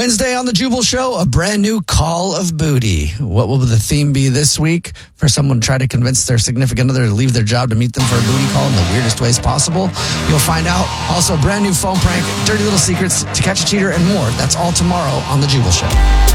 Wednesday on the Jubal Show, a brand new Call of Booty. What will the theme be this week? For someone to try to convince their significant other to leave their job to meet them for a booty call in the weirdest ways possible? You'll find out. Also, brand new phone prank, dirty little secrets to catch a cheater, and more. That's all tomorrow on the Jubal Show.